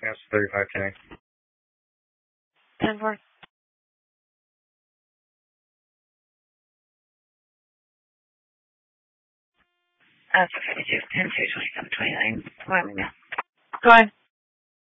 That's 3510. 10-4. That's 52, 10-2, 27, 29. Go ahead.